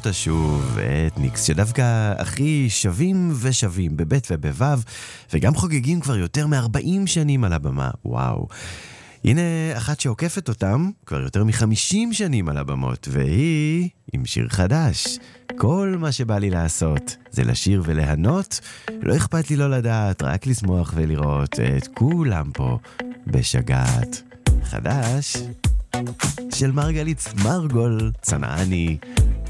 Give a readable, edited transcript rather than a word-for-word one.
אותה שוב, את ניקס, שדווקא הכי שווים ושווים בבית ובוו, וגם חוגגים כבר יותר מ-40 שנים על הבמה, וואו. הנה אחת שעוקפת אותם כבר יותר מ-50 שנים על הבמות, והיא עם שיר חדש. כל מה שבא לי לעשות זה לשיר ולהנות, לא אכפת לי לא לדעת, רק לשמוח ולראות את כולם פה בשגעת. חדש של מרגלית מרגול צנעני,